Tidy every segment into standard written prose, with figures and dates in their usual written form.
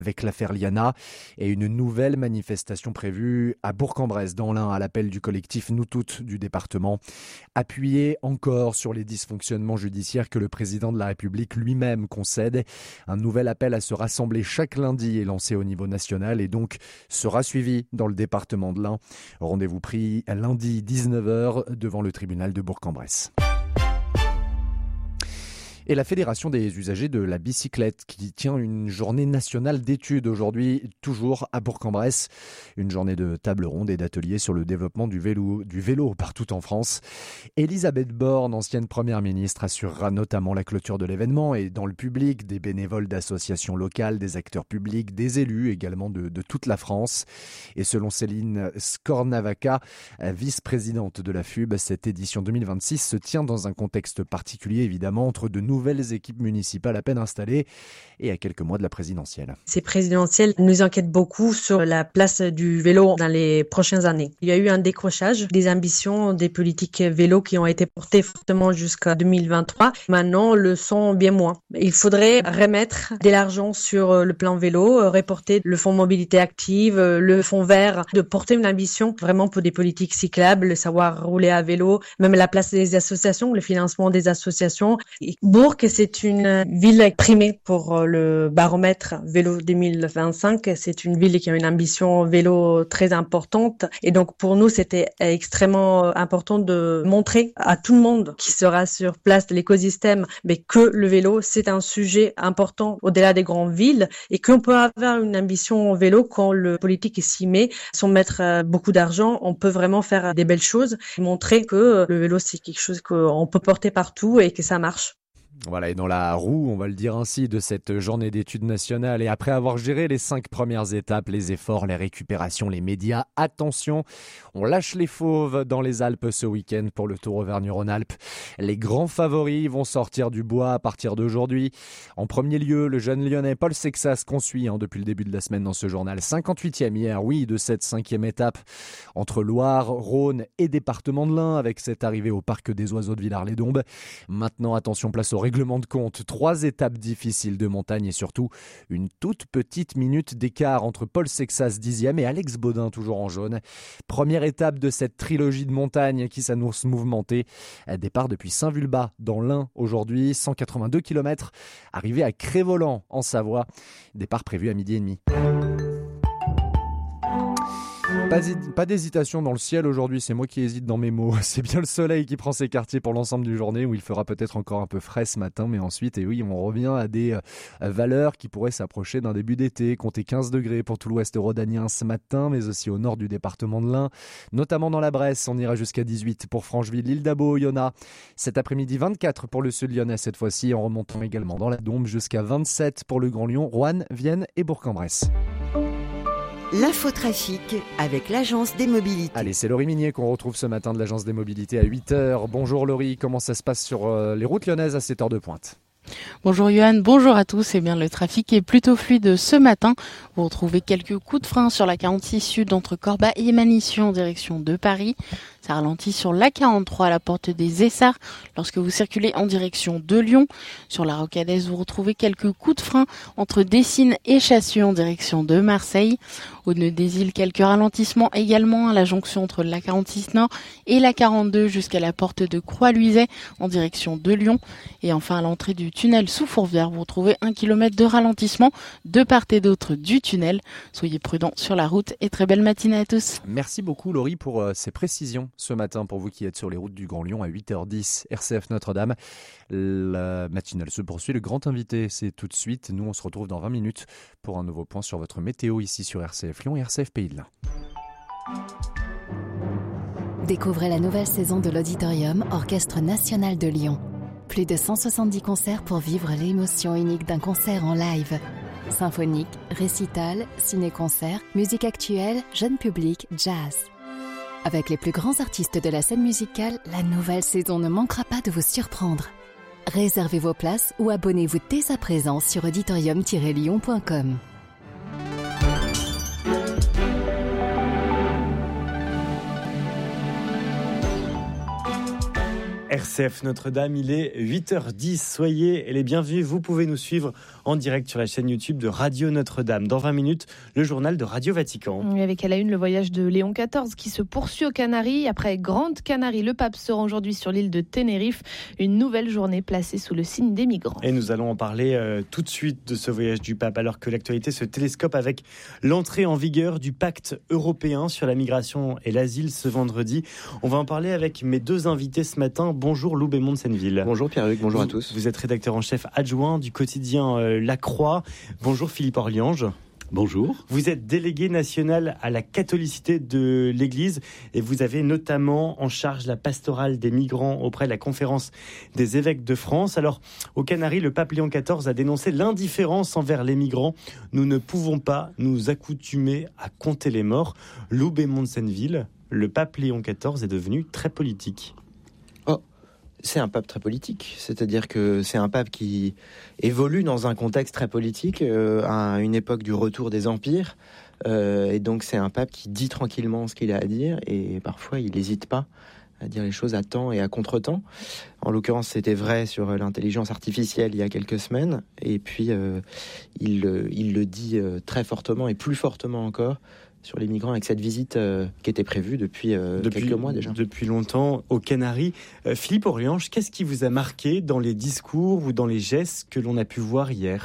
avec l'affaire Liana et une nouvelle manifestation prévue à Bourg-en-Bresse dans l'Ain à l'appel du collectif Nous Toutes du département. Appuyé encore sur les dysfonctionnements judiciaires que le président de la République lui-même concède, un nouvel appel à se rassembler chaque lundi est lancé au niveau national et donc sera suivi dans le département de l'Ain. Rendez-vous pris lundi 19h devant le tribunal de Bourg-en-Bresse. Et la Fédération des usagers de la bicyclette qui tient une journée nationale d'études aujourd'hui, toujours à Bourg-en-Bresse. Une journée de table ronde et d'ateliers sur le développement du vélo partout en France. Elisabeth Borne, ancienne première ministre, assurera notamment la clôture de l'événement et dans le public, des bénévoles d'associations locales, des acteurs publics, des élus également de toute la France. Et selon Céline Skornavaca, vice-présidente de la FUB, cette édition 2026 se tient dans un contexte particulier évidemment entre de nouvelles équipes municipales à peine installées et à quelques mois de la présidentielle. Ces présidentielles nous inquiètent beaucoup sur la place du vélo dans les prochaines années. Il y a eu un décrochage des ambitions des politiques vélo qui ont été portées fortement jusqu'à 2023. Maintenant, le sont bien moins. Il faudrait remettre de l'argent sur le plan vélo, reporter le fonds mobilité active, le fonds vert, de porter une ambition vraiment pour des politiques cyclables, savoir rouler à vélo, même la place des associations, le financement des associations. Bourg, c'est une ville primée pour le baromètre vélo 2025. C'est une ville qui a une ambition vélo très importante. Et donc, pour nous, c'était extrêmement important de montrer à tout le monde qui sera sur place de l'écosystème, mais que le vélo, c'est un sujet important au-delà des grandes villes et qu'on peut avoir une ambition vélo quand le politique s'y met, sans mettre beaucoup d'argent. On peut vraiment faire des belles choses, montrer que le vélo, c'est quelque chose qu'on peut porter partout et que ça marche. Voilà, et dans la roue, on va le dire ainsi, de cette journée d'études nationales, et après avoir géré les 5 premières étapes, les efforts, les récupérations, les médias, attention, on lâche les fauves dans les Alpes ce week-end pour le Tour Auvergne-Rhône-Alpes. Les grands favoris vont sortir du bois à partir d'aujourd'hui. En premier lieu, le jeune lyonnais Paul Sexas qu'on suit depuis le début de la semaine dans ce journal. 58e hier, oui, de cette 5e étape entre Loire, Rhône et département de l'Ain avec cette arrivée au Parc des Oiseaux de Villars-les-Dombes. Maintenant, attention, place au règlement de compte. 3 étapes difficiles de montagne et surtout une toute petite minute d'écart entre Paul Sexas 10e et Alex Baudin toujours en jaune. Première étape de cette trilogie de montagne qui s'annonce mouvementée. Départ depuis Saint-Vulbas dans l'Ain aujourd'hui, 182 km. Arrivé à Crévolan en Savoie. Départ prévu à 12h30. Pas d'hésitation dans le ciel aujourd'hui, c'est moi qui hésite dans mes mots. C'est bien le soleil qui prend ses quartiers pour l'ensemble du journée où il fera peut-être encore un peu frais ce matin, mais ensuite, et oui, on revient à des valeurs qui pourraient s'approcher d'un début d'été. Comptez 15 degrés pour tout l'ouest rhodanien ce matin, mais aussi au nord du département de l'Ain, notamment dans la Bresse. On ira jusqu'à 18 pour Francheville, l'île d'Abo, Oyonnax. Cet après-midi, 24 pour le sud lyonnais cette fois-ci, en remontant également dans la Dombe jusqu'à 27 pour le Grand Lyon, Roanne, Vienne et Bourg-en-Bresse. L'infotrafic avec l'Agence des Mobilités. Allez, c'est Laurie Minier qu'on retrouve ce matin de l'Agence des Mobilités à 8h. Bonjour Laurie, comment ça se passe sur les routes lyonnaises à cette heure de pointe ? Bonjour Johan, bonjour à tous. Eh bien, le trafic est plutôt fluide ce matin. Vous retrouvez quelques coups de frein sur la 46 Sud entre Corba et Manission en direction de Paris. Ça ralentit sur la 43 à la porte des Essarts lorsque vous circulez en direction de Lyon. Sur la Rocadaise, vous retrouvez quelques coups de frein entre Dessines et Chassieux en direction de Marseille. Au nœud des îles, quelques ralentissements également à la jonction entre la 46 Nord et la 42 jusqu'à la porte de Croix-Luiset en direction de Lyon. Et enfin, à l'entrée du tunnel sous Fourvière, vous retrouvez 1 km de ralentissement de part et d'autre du tunnel. Soyez prudents sur la route et très belle matinée à tous. Merci beaucoup Laurie pour ces précisions ce matin pour vous qui êtes sur les routes du Grand Lyon à 8h10, RCF Notre-Dame. La matinale se poursuit. Le grand invité, c'est tout de suite. Nous, on se retrouve dans 20 minutes pour un nouveau point sur votre météo ici sur RCF Lyon et RCF Pays de l'Ain. Découvrez la nouvelle saison de l'Auditorium Orchestre National de Lyon. Plus de 170 concerts pour vivre l'émotion unique d'un concert en live. Symphonique, récital, ciné-concert, musique actuelle, jeune public, jazz. Avec les plus grands artistes de la scène musicale, la nouvelle saison ne manquera pas de vous surprendre. Réservez vos places ou abonnez-vous dès à présent sur auditorium-lyon.com. RCF Notre-Dame, il est 8h10. Soyez les bienvenus. Vous pouvez nous suivre en direct sur la chaîne YouTube de Radio Notre-Dame. Dans 20 minutes, le journal de Radio Vatican. Et avec à la une le voyage de Léon XIV qui se poursuit aux Canaries. Après Grande Canarie, le pape se rend aujourd'hui sur l'île de Tenerife. Une nouvelle journée placée sous le signe des migrants. Et nous allons en parler tout de suite de ce voyage du pape, alors que l'actualité se télescope avec l'entrée en vigueur du pacte européen sur la migration et l'asile ce vendredi. On va en parler avec mes deux invités ce matin. Bonjour Lou Bémond-Senneville. Bonjour Pierre-Luc, bonjour à tous. Vous êtes rédacteur en chef adjoint du quotidien La Croix. Bonjour Philippe Orliange. Bonjour. Vous êtes délégué national à la catholicité de l'Église et vous avez notamment en charge la pastorale des migrants auprès de la conférence des évêques de France. Alors, aux Canaries, le pape Léon XIV a dénoncé l'indifférence envers les migrants. Nous ne pouvons pas nous accoutumer à compter les morts. Lou Bémond-Senneville, le pape Léon XIV est devenu très politique. C'est un pape très politique, c'est-à-dire que c'est un pape qui évolue dans un contexte très politique, à une époque du retour des empires, et donc c'est un pape qui dit tranquillement ce qu'il a à dire, et parfois il n'hésite pas à dire les choses à temps et à contre-temps. En l'occurrence, c'était vrai sur l'intelligence artificielle il y a quelques semaines, et puis il le dit très fortement, et plus fortement encore, sur les migrants avec cette visite qui était prévue depuis quelques mois déjà. Depuis longtemps aux Canaries. Philippe Orliange, qu'est-ce qui vous a marqué dans les discours ou dans les gestes que l'on a pu voir hier ?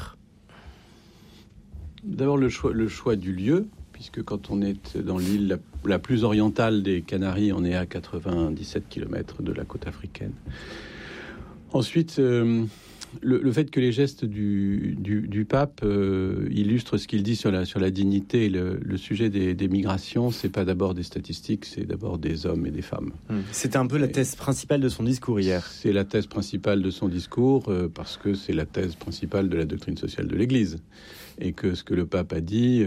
D'abord le choix du lieu, puisque quand on est dans l'île la plus orientale des Canaries, on est à 97 km de la côte africaine. Ensuite, le fait que les gestes du pape illustrent ce qu'il dit sur la dignité et le sujet des migrations, c'est pas d'abord des statistiques, c'est d'abord des hommes et des femmes. C'était un peu la thèse principale de son discours hier. C'est la thèse principale de son discours parce que c'est la thèse principale de la doctrine sociale de l'Église. Et que ce que le pape a dit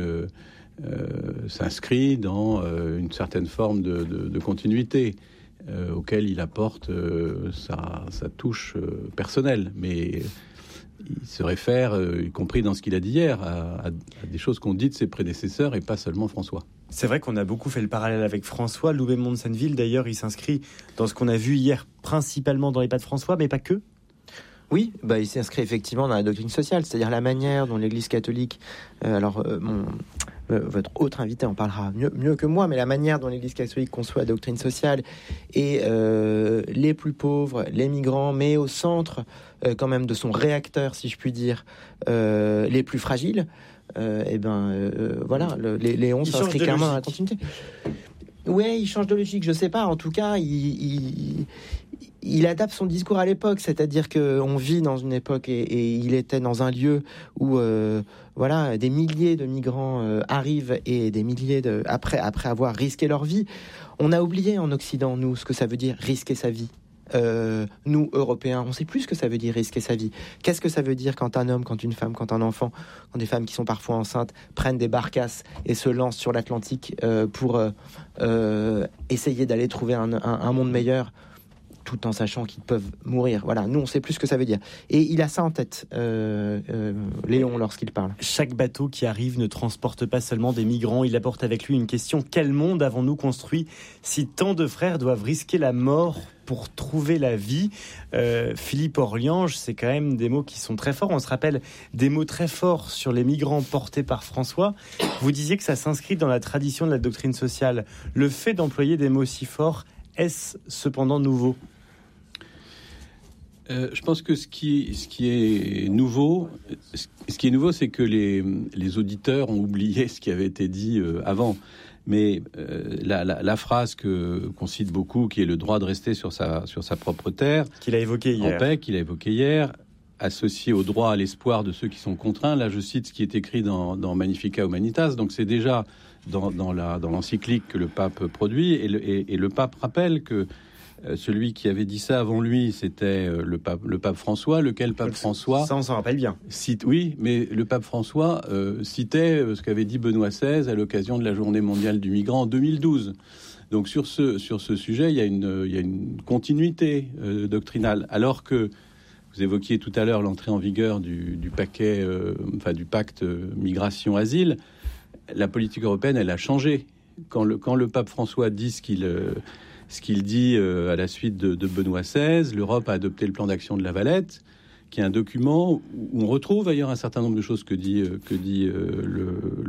s'inscrit dans une certaine forme de continuité. Auquel il apporte sa touche personnelle. Mais il se réfère, y compris dans ce qu'il a dit hier, à des choses qu'ont dites ses prédécesseurs et pas seulement François. C'est vrai qu'on a beaucoup fait le parallèle avec François. Lou Bémond-Senneville, d'ailleurs, il s'inscrit dans ce qu'on a vu hier, principalement dans les pas de François, mais pas que. Oui, il s'inscrit effectivement dans la doctrine sociale, c'est-à-dire la manière dont l'Église catholique... votre autre invité en parlera mieux que moi, mais la manière dont l'Église catholique conçoit la doctrine sociale et les plus pauvres, les migrants, mais au centre quand même de son réacteur, si je puis dire, les plus fragiles, voilà, Léon s'inscrit clairement dans la continuité. Ouais, il change de logique, je sais pas. En tout cas, il adapte son discours à l'époque, c'est-à-dire qu'on vit dans une époque et il était dans un lieu où des milliers de migrants arrivent et des milliers après avoir risqué leur vie. On a oublié en Occident, nous, ce que ça veut dire risquer sa vie. Nous, Européens, on sait plus ce que ça veut dire risquer sa vie. Qu'est-ce que ça veut dire quand un homme, quand une femme, quand un enfant, quand des femmes qui sont parfois enceintes prennent des barcasses et se lancent sur l'Atlantique pour essayer d'aller trouver un monde meilleur, tout en sachant qu'ils peuvent mourir. Voilà, nous on sait plus ce que ça veut dire. Et il a ça en tête, Léon, lorsqu'il parle. Chaque bateau qui arrive ne transporte pas seulement des migrants, il apporte avec lui une question: quel monde avons-nous construit si tant de frères doivent risquer la mort pour trouver la vie? Philippe Orliange, c'est quand même des mots qui sont très forts. On se rappelle des mots très forts sur les migrants portés par François. Vous disiez que ça s'inscrit dans la tradition de la doctrine sociale. Le fait d'employer des mots si forts, est-ce cependant nouveau ? Je pense que ce qui est nouveau, c'est que les auditeurs ont oublié ce qui avait été dit avant. Mais la phrase qu'on cite beaucoup, qui est le droit de rester sur sa propre terre, qu'il a évoqué hier, associé au droit à l'espoir de ceux qui sont contraints. Là, je cite ce qui est écrit dans Magnificat Humanitas. Donc, c'est déjà dans l'encyclique que le pape produit, et le pape rappelle que celui qui avait dit ça avant lui, c'était le pape François, lequel pape François... Ça, on s'en rappelle bien. Oui, mais le pape François citait ce qu'avait dit Benoît XVI à l'occasion de la Journée mondiale du migrant en 2012. Donc sur ce sujet, il y a une continuité doctrinale. Alors que vous évoquiez tout à l'heure l'entrée en vigueur du pacte migration-asile, la politique européenne, elle a changé. Quand le pape François dit ce qu'il dit à la suite de Benoît XVI, l'Europe a adopté le plan d'action de La Valette, qui est un document où on retrouve d'ailleurs un certain nombre de choses que dit